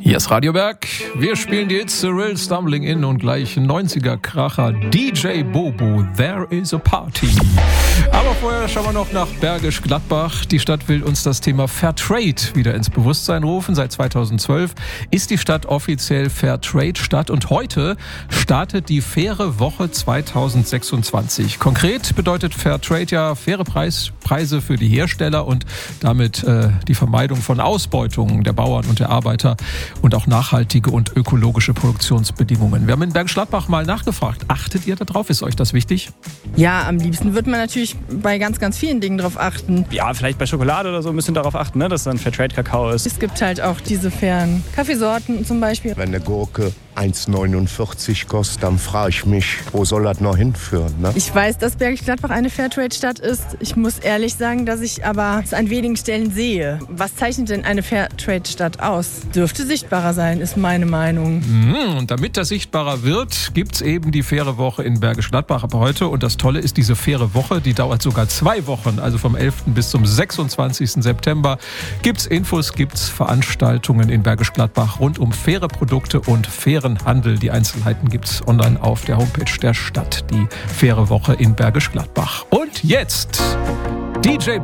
Hier ist Radio Berg. Wir spielen die It's Surreal Stumbling In und gleich 90er-Kracher DJ Bobo, There is a Party. Aber vorher schauen wir noch nach Bergisch Gladbach. Die Stadt will uns das Thema Fairtrade wieder ins Bewusstsein rufen. Seit 2012 ist die Stadt offiziell Fairtrade-Stadt und heute startet die Faire Woche 2026. Konkret bedeutet Fairtrade ja faire Preise für die Hersteller und damit die Vermeidung von Ausbeutung der Bauern und der Arbeiter und auch nachhaltige und ökologische Produktionsbedingungen. Wir haben in Bergisch Gladbach mal nachgefragt. Achtet ihr da drauf? Ist euch das wichtig? Ja, am liebsten wird man natürlich bei ganz, ganz vielen Dingen drauf achten. Ja, vielleicht bei Schokolade oder so ein bisschen darauf achten, ne, dass dann Fairtrade-Kakao ist. Es gibt halt auch diese fairen Kaffeesorten zum Beispiel. Wenn eine Gurke 1,49 kostet, dann frage ich mich, wo soll das noch hinführen? Ne? Ich weiß, dass Bergisch Gladbach eine Fairtrade-Stadt ist. Ich muss ehrlich sagen, dass ich aber es an wenigen Stellen sehe. Was zeichnet denn eine Fairtrade-Stadt aus? Dürfte sichtbarer sein, ist meine Meinung. Und damit das sichtbarer wird, gibt es eben die Faire Woche in Bergisch Gladbach ab heute. Und das Tolle ist, diese Faire Woche, die dauert sogar 2 Wochen. Also vom 11. bis zum 26. September gibt es Infos, gibt es Veranstaltungen in Bergisch Gladbach rund um faire Produkte und fairen Handel. Die Einzelheiten gibt es online auf der Homepage der Stadt. Die Faire Woche in Bergisch Gladbach. Und jetzt DJ